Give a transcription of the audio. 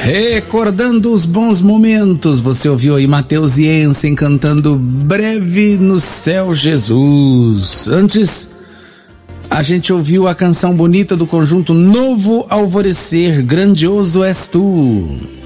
Recordando os bons momentos, você ouviu aí Matheus Jensen cantando Breve no Céu Jesus. Antes, a gente ouviu a canção bonita do conjunto Novo Alvorecer, Grandioso És Tu.